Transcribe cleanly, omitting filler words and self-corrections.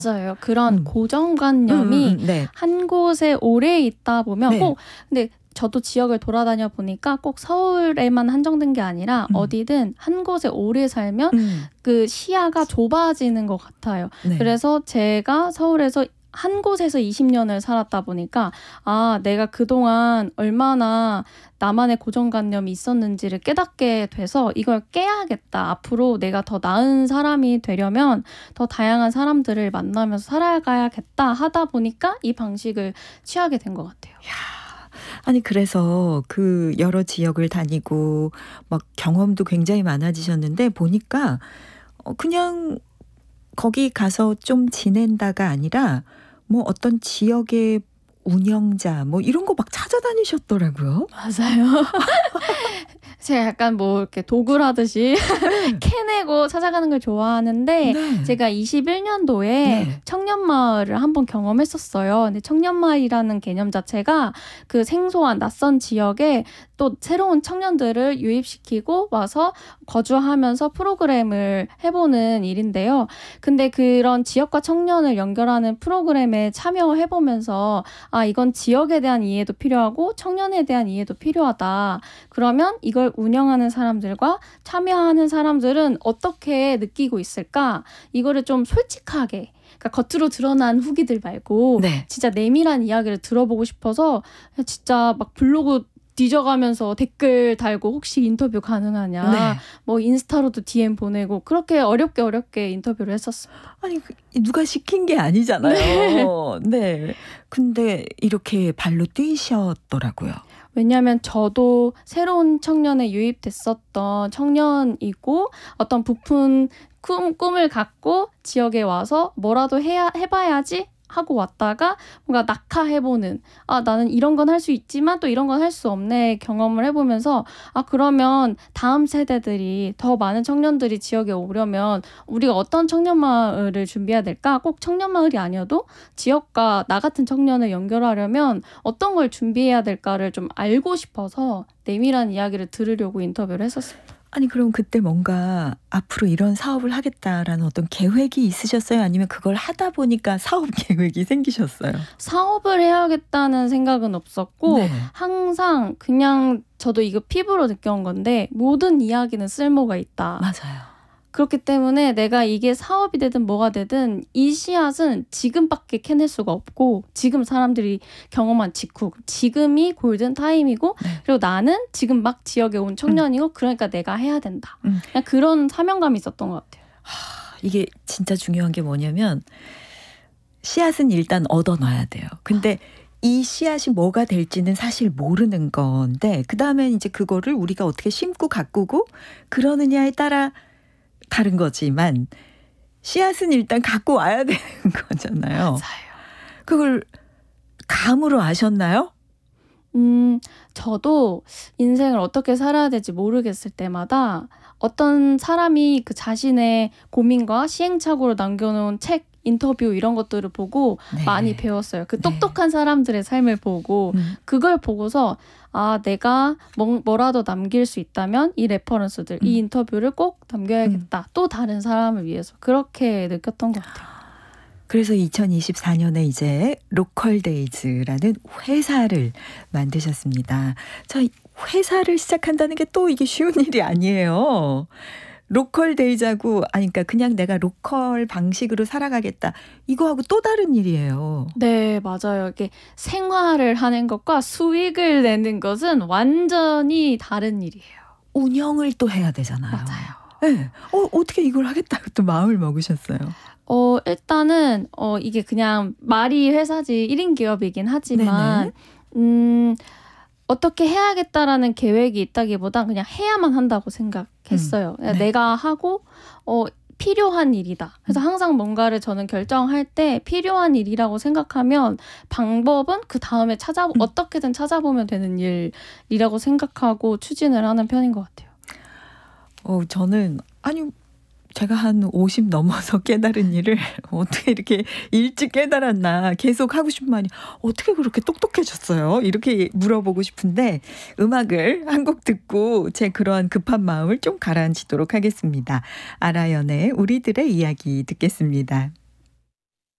맞아요. 그런 음. 고정관념이 네. 한 곳에 오래 있다 보면 네. 근데 저도 지역을 돌아다녀 보니까 꼭 서울에만 한정된 게 아니라 어디든 한 곳에 오래 살면 그 시야가 좁아지는 것 같아요. 네. 그래서 제가 서울에서 한 곳에서 20년을 살았다 보니까 내가 그동안 얼마나 나만의 고정관념이 있었는지를 깨닫게 돼서 이걸 깨야겠다. 앞으로 내가 더 나은 사람이 되려면 더 다양한 사람들을 만나면서 살아가야겠다 하다 보니까 이 방식을 취하게 된 것 같아요. 아니 그래서 그 여러 지역을 다니고 막 경험도 굉장히 많아지셨는데 보니까 그냥 거기 가서 좀 지낸다가 아니라 뭐 어떤 지역의 운영자 뭐 이런 거 막 찾아다니셨더라고요. 맞아요. 제가 약간 뭐 이렇게 도굴하듯이 캐내고 찾아가는 걸 좋아하는데 네. 제가 21년도에 네. 청년마을을 한번 경험했었어요. 근데 청년마을이라는 개념 자체가 그 생소한 낯선 지역에 또 새로운 청년들을 유입시키고 와서 거주하면서 프로그램을 해보는 일인데요. 근데 그런 지역과 청년을 연결하는 프로그램에 참여해보면서 이건 지역에 대한 이해도 필요하고 청년에 대한 이해도 필요하다. 그러면 이걸 운영하는 사람들과 참여하는 사람들은 어떻게 느끼고 있을까? 이거를 좀 솔직하게 그러니까 겉으로 드러난 후기들 말고 네. 진짜 내밀한 이야기를 들어보고 싶어서 진짜 막 블로그 뒤져가면서 댓글 달고 혹시 인터뷰 가능하냐. 네. 뭐 인스타로도 DM 보내고 그렇게 어렵게 인터뷰를 했었습니다. 아니 누가 시킨 게 아니잖아요. 네. 근데 이렇게 발로 뛰셨더라고요. 왜냐하면 저도 새로운 청년에 유입됐었던 청년이고 어떤 부푼 꿈을 갖고 지역에 와서 뭐라도 해봐야지 하고 왔다가 뭔가 낙하해보는 나는 이런 건 할 수 있지만 또 이런 건 할 수 없네 경험을 해보면서 그러면 다음 세대들이 더 많은 청년들이 지역에 오려면 우리가 어떤 청년마을을 준비해야 될까? 꼭 청년마을이 아니어도 지역과 나 같은 청년을 연결하려면 어떤 걸 준비해야 될까를 좀 알고 싶어서 내밀한 이야기를 들으려고 인터뷰를 했었습니다. 아니 그럼 그때 뭔가 앞으로 이런 사업을 하겠다라는 어떤 계획이 있으셨어요? 아니면 그걸 하다 보니까 사업 계획이 생기셨어요? 사업을 해야겠다는 생각은 없었고 네. 항상 그냥 저도 이거 피부로 느껴온 건데 모든 이야기는 쓸모가 있다. 맞아요. 그렇기 때문에 내가 이게 사업이 되든 뭐가 되든 이 씨앗은 지금밖에 캐낼 수가 없고 지금 사람들이 경험한 직후 지금이 골든 타임이고 네. 그리고 나는 지금 막 지역에 온 청년이고 그러니까 내가 해야 된다. 그냥 그런 사명감이 있었던 것 같아요. 이게 진짜 중요한 게 뭐냐면 씨앗은 일단 얻어놔야 돼요. 근데 이 씨앗이 뭐가 될지는 사실 모르는 건데 그다음에 이제 그거를 우리가 어떻게 심고 가꾸고 그러느냐에 따라 다른 거지만 씨앗은 일단 갖고 와야 되는 거잖아요. 맞아요. 그걸 감으로 아셨나요? 저도 인생을 어떻게 살아야 될지 모르겠을 때마다 어떤 사람이 그 자신의 고민과 시행착오를 남겨놓은 책, 인터뷰 이런 것들을 보고 네. 많이 배웠어요. 그 똑똑한 사람들의 삶을 보고 그걸 보고서 내가 뭐라도 남길 수 있다면 이 레퍼런스들, 이 인터뷰를 꼭 남겨야겠다. 또 다른 사람을 위해서 그렇게 느꼈던 것 같아요. 그래서 2024년에 이제 로컬데이즈라는 회사를 만드셨습니다. 자, 회사를 시작한다는 게 또 이게 쉬운 일이 아니에요. 로컬데이즈하고 그러니까 그냥 내가 로컬 방식으로 살아가겠다. 이거하고 또 다른 일이에요. 네, 맞아요. 이게 생활을 하는 것과 수익을 내는 것은 완전히 다른 일이에요. 운영을 또 해야 되잖아요. 맞아요. 네. 어떻게 이걸 하겠다고 또 마음을 먹으셨어요? 일단은 이게 그냥 말이 회사지 1인 기업이긴 하지만 어떻게 해야겠다라는 계획이 있다기보단 그냥 해야만 한다고 생각했어요. 네. 내가 하고 필요한 일이다. 그래서 항상 뭔가를 저는 결정할 때 필요한 일이라고 생각하면 방법은 그 다음에 어떻게든 찾아보면 되는 일이라고 생각하고 추진을 하는 편인 것 같아요. 저는 제가 한 50 넘어서 깨달은 일을 어떻게 이렇게 일찍 깨달았나 계속 하고 싶은 말이 어떻게 그렇게 똑똑해졌어요? 이렇게 물어보고 싶은데 음악을 한 곡 듣고 제 그러한 급한 마음을 좀 가라앉히도록 하겠습니다. 아라연의 우리들의 이야기 듣겠습니다.